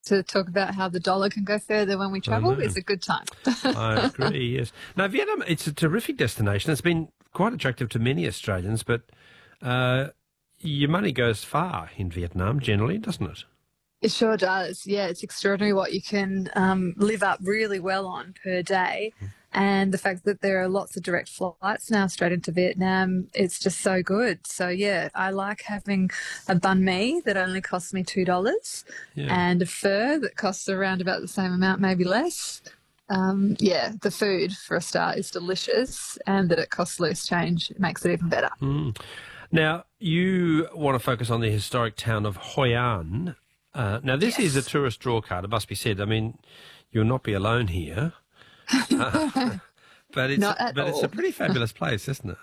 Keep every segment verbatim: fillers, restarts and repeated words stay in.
to talk about how the dollar can go further when we I travel know. is a good time. I agree, yes. Now, Vietnam, it's a terrific destination. It's been quite attractive to many Australians, but uh, your money goes far in Vietnam generally, doesn't it? It sure does. Yeah, it's extraordinary what you can um, live up really well on per day. And the fact that there are lots of direct flights now straight into Vietnam, it's just so good. So, yeah, I like having a banh mi that only costs me two dollars Yeah. and a pho that costs around about the same amount, maybe less. Um, yeah, the food, for a start, is delicious, and that it costs loose change it makes it even better. Mm. Now, you want to focus on the historic town of Hoi An. Uh, now, this Yes. is a tourist draw card, it must be said. I mean, you'll not be alone here. Uh, but it's Not at but it's a all. pretty fabulous place, isn't it?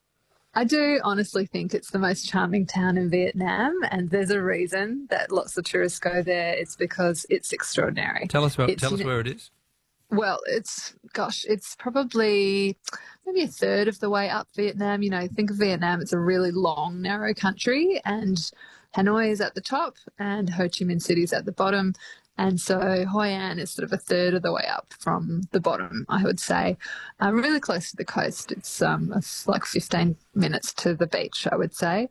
I do honestly think it's the most charming town in Vietnam, and there's a reason that lots of tourists go there. It's because it's extraordinary. Tell us, about, It's, tell you us know, where it is. Well, it's, gosh, it's probably maybe a third of the way up Vietnam. You know, think of Vietnam, it's a really long, narrow country, and Hanoi is at the top and Ho Chi Minh City is at the bottom. And so Hoi An is sort of a third of the way up from the bottom, I would say. Um, really close to the coast. It's, um, it's like fifteen minutes to the beach, I would say.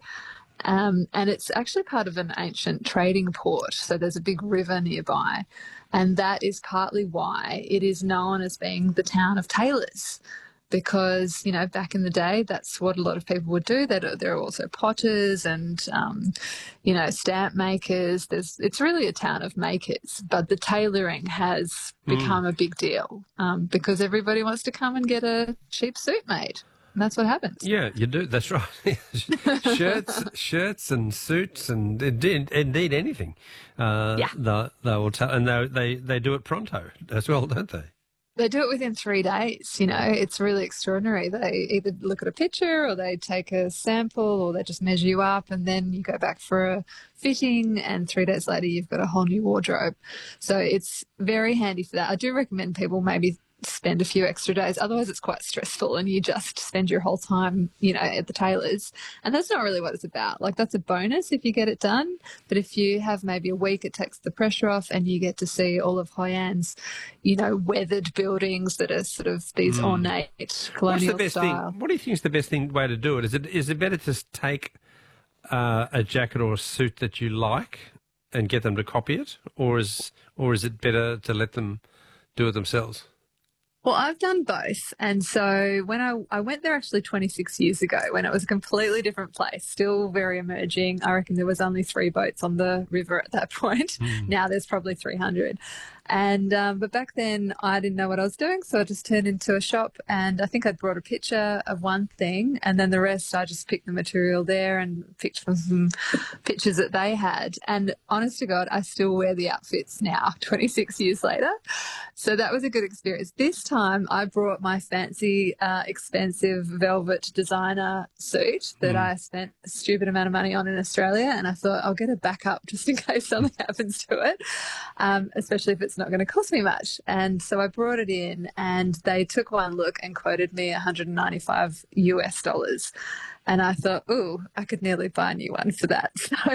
Um, and it's actually part of an ancient trading port. So there's a big river nearby. And that is partly why it is known as being the town of tailors. Because, you know, back in the day, that's what a lot of people would do. There are also potters and, um, you know, stamp makers. There's, it's really a town of makers. But the tailoring has become a big deal um, because everybody wants to come and get a cheap suit made. And that's what happens. Yeah, you do. That's right. shirts, shirts, and suits, and indeed, indeed anything. Uh, Yeah. They, they will tell, and they, they they do it pronto as well, don't they? They do it within three days, you know, it's really extraordinary. They either look at a picture or they take a sample or they just measure you up and then you go back for a fitting and three days later you've got a whole new wardrobe. So it's very handy for that. I do recommend people maybe spend a few extra days. Otherwise it's quite stressful and you just spend your whole time, you know, at the tailors. And that's not really what it's about. Like that's a bonus if you get it done. But if you have maybe a week, it takes the pressure off and you get to see all of Hoi An's, you know, weathered buildings that are sort of these ornate What's colonial the best style. thing? What do you think is the best thing way to do it? Is it is it better to take uh, a jacket or a suit that you like and get them to copy it, or is or is it better to let them do it themselves? Well, I've done both. And so when I, I went there actually twenty-six years ago when it was a completely different place, still very emerging. I reckon there was only three boats on the river at that point. Mm. Now there's probably three hundred. And um, but back then I didn't know what I was doing, so I just turned into a shop and I think I brought a picture of one thing and then the rest I just picked the material there and picked from some pictures that they had. And honest to God, I still wear the outfits now, twenty-six years later. So that was a good experience. This time I brought my fancy, uh, expensive velvet designer suit that Mm. I spent a stupid amount of money on in Australia, and I thought I'll get a backup just in case something happens to it, um, especially if it's not going to cost me much. And so I brought it in and they took one look and quoted me one hundred ninety-five US dollars. And I thought, ooh, I could nearly buy a new one for that.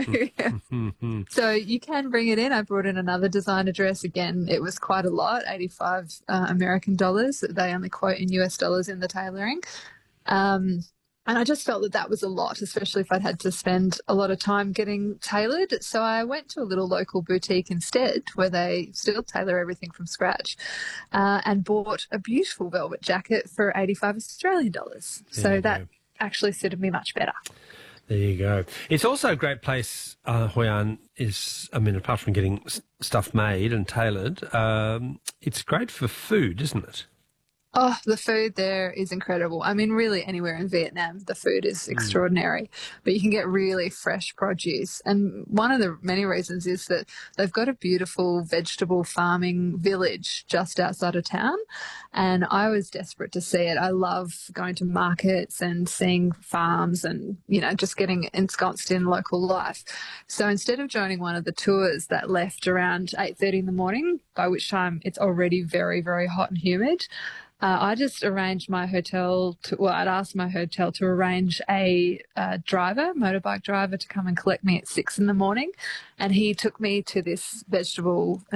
So, so you can bring it in. I brought in another designer dress. Again, it was quite a lot, eighty-five uh, American dollars. They only quote in U S dollars in the tailoring. Um, and I just felt that that was a lot, especially if I'd had to spend a lot of time getting tailored. So I went to a little local boutique instead where they still tailor everything from scratch uh, and bought a beautiful velvet jacket for eighty-five Australian dollars. There So you that go. actually suited me much better. There you go. It's also a great place. Uh, Hoi An is, I mean, apart from getting s- stuff made and tailored, um, it's great for food, isn't it? Oh, the food there is incredible. I mean, really anywhere in Vietnam, the food is extraordinary, but you can get really fresh produce. And one of the many reasons is that they've got a beautiful vegetable farming village just outside of town. And I was desperate to see it. I love going to markets and seeing farms and, you know, just getting ensconced in local life. So instead of joining one of the tours that left around eight thirty in the morning, by which time it's already very, very hot and humid, Uh, I just arranged my hotel to, well, I'd asked my hotel to arrange a uh, driver, motorbike driver, to come and collect me at six in the morning. And he took me to this vegetable